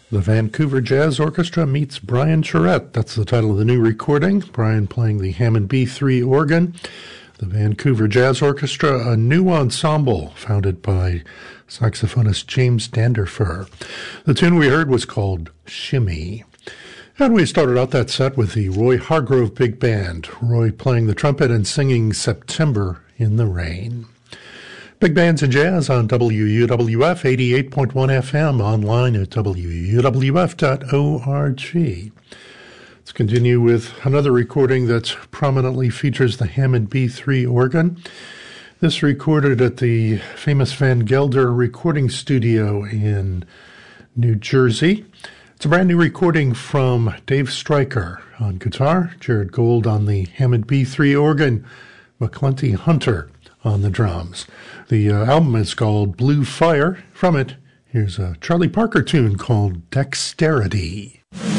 The Vancouver Jazz Orchestra meets Brian Charette. That's the title of the new recording. Brian playing the Hammond B3 organ. The Vancouver Jazz Orchestra, a new ensemble founded by saxophonist James Danderfer. The tune we heard was called Shimmy. And we started out that set with the Roy Hargrove Big Band. Roy playing the trumpet and singing September in the Rain. Big Bands and Jazz on WUWF 88.1 FM, online at WUWF.org. Let's continue with another recording that prominently features the Hammond B3 organ. This recorded at the famous Van Gelder Recording Studio in New Jersey. It's a brand new recording from Dave Stryker on guitar, Jared Gold on the Hammond B3 organ, McClenty Hunter on the drums. The album is called Blue Fire. From it, here's a Charlie Parker tune called Dexterity.